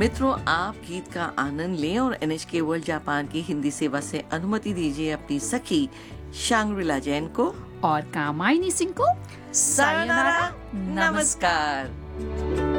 मित्रों, आप गीत का आनंद लें और NHK वर्ल्ड जापान की हिंदी सेवा से अनुमति दीजिए अपनी सखी शांग्रिला जैन को और कामायनी सिंह को सायोनारा, नमस्कार।